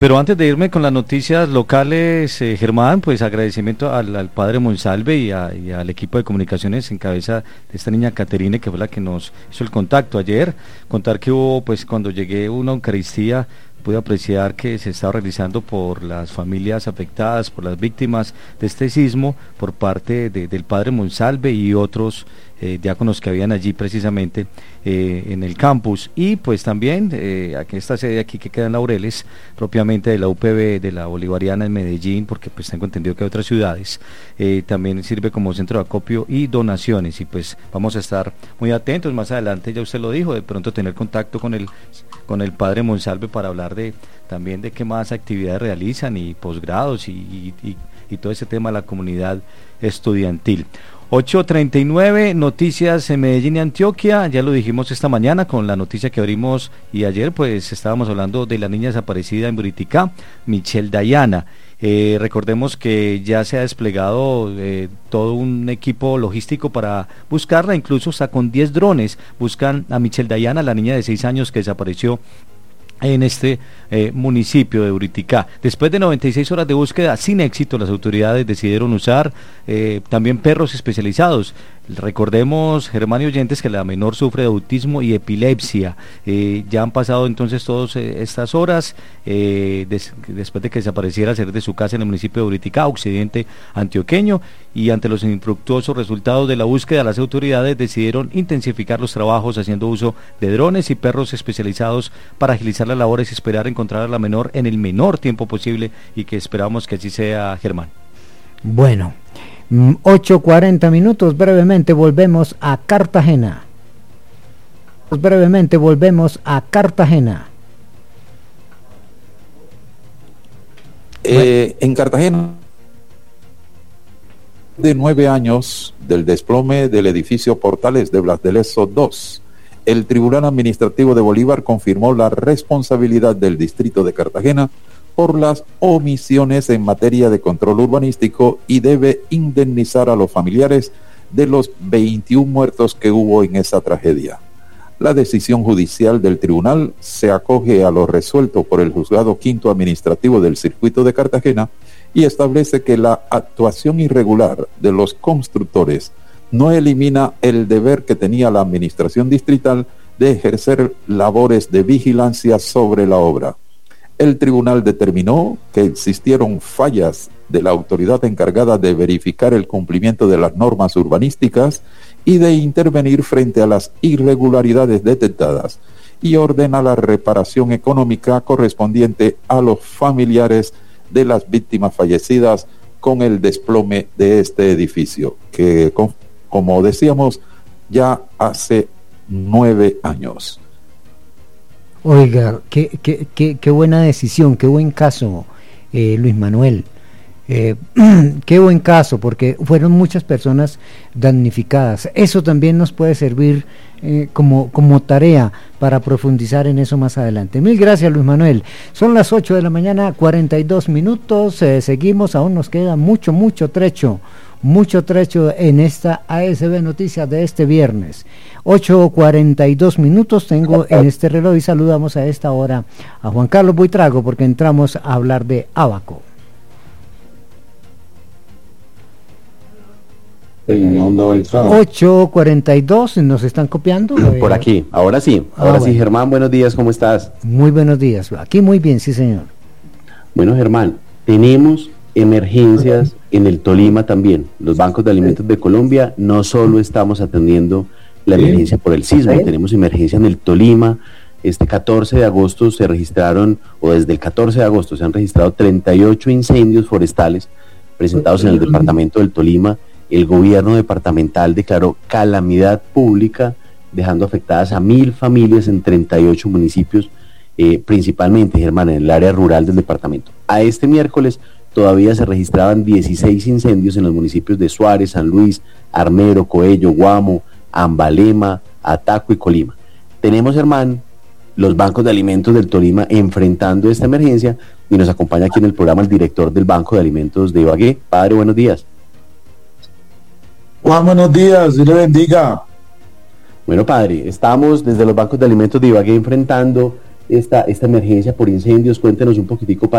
Pero antes de irme con las noticias locales, Germán, pues agradecimiento al padre Monsalve y al equipo de comunicaciones en cabeza de esta niña Caterine, que fue la que nos hizo el contacto ayer. Contar que hubo, pues cuando llegué a una Eucaristía, pude apreciar que se estaba realizando por las familias afectadas, por las víctimas de este sismo, por parte del padre Monsalve y otros diáconos que habían allí precisamente en el campus. Y pues también aquí esta sede aquí que queda en Laureles, propiamente de la UPB, de la Bolivariana en Medellín, porque pues tengo entendido que hay otras ciudades, también sirve como centro de acopio y donaciones, y pues vamos a estar muy atentos más adelante, ya usted lo dijo, de pronto tener contacto con el padre Monsalve para hablar también de qué más actividades realizan y posgrados y todo ese tema de la comunidad estudiantil. 8:39, noticias en Medellín y Antioquia, ya lo dijimos esta mañana con la noticia que abrimos, y ayer pues estábamos hablando de la niña desaparecida en Buriticá, Michelle Dayana. Recordemos que ya se ha desplegado todo un equipo logístico para buscarla, incluso hasta con 10 drones buscan a Michelle Dayana, la niña de 6 años que desapareció en este municipio de Buriticá. Después de 96 horas de búsqueda sin éxito, las autoridades decidieron usar también perros especializados. Recordemos, Germán y oyentes, que la menor sufre de autismo y epilepsia. Ya han pasado entonces todas estas horas después de que desapareciera salir de su casa en el municipio de Buriticá, occidente antioqueño, y ante los infructuosos resultados de la búsqueda, las autoridades decidieron intensificar los trabajos haciendo uso de drones y perros especializados para agilizar las labores y esperar encontrar a la menor en el menor tiempo posible, y que esperamos que así sea, Germán. Bueno, 8:40, brevemente volvemos a Cartagena. En Cartagena, de 9 años del desplome del edificio Portales de Blas de Lezo 2, el Tribunal Administrativo de Bolívar confirmó la responsabilidad del distrito de Cartagena por las omisiones en materia de control urbanístico y debe indemnizar a los familiares de los 21 muertos que hubo en esa tragedia. La decisión judicial del tribunal se acoge a lo resuelto por el Juzgado Quinto Administrativo del Circuito de Cartagena y establece que la actuación irregular de los constructores no elimina el deber que tenía la administración distrital de ejercer labores de vigilancia sobre la obra. El tribunal determinó que existieron fallas de la autoridad encargada de verificar el cumplimiento de las normas urbanísticas y de intervenir frente a las irregularidades detectadas, y ordena la reparación económica correspondiente a los familiares de las víctimas fallecidas con el desplome de este edificio, que, como decíamos, ya hace 9 años. Oiga, qué buena decisión, qué buen caso, Luis Manuel. Qué buen caso, porque fueron muchas personas damnificadas. Eso también nos puede servir como tarea para profundizar en eso más adelante. Mil gracias, Luis Manuel. Son las 8:42. Seguimos, aún nos queda mucho trecho en esta ASB Noticias de este viernes. 8:42 tengo en este reloj, y saludamos a esta hora a Juan Carlos Buitrago, porque entramos a hablar de Abaco. 8:42, ¿nos están copiando? Por aquí, ahora sí, bueno. Germán, buenos días, ¿cómo estás? Muy buenos días, aquí muy bien, sí señor. Bueno, Germán, tenemos emergencias en el Tolima también. Los bancos de alimentos de Colombia no solo estamos atendiendo la emergencia por el sismo, tenemos emergencia en el Tolima. Este 14 de agosto se registraron, o desde el 14 de agosto se han registrado 38 incendios forestales presentados en el departamento del Tolima. El gobierno departamental declaró calamidad pública, dejando afectadas a 1.000 familias en 38 municipios, principalmente, Germán, en el área rural del departamento. A este miércoles todavía se registraban 16 incendios en los municipios de Suárez, San Luis, Armero, Coello, Guamo, Ambalema, Ataco y Colima. Tenemos, Germán, los bancos de alimentos del Tolima enfrentando esta emergencia, y nos acompaña aquí en el programa el director del Banco de Alimentos de Ibagué. Padre, buenos días. Juan, buenos días, Dios le bendiga. Bueno, padre, estamos desde los bancos de alimentos de Ibagué enfrentando esta emergencia por incendios? Cuéntenos un poquitico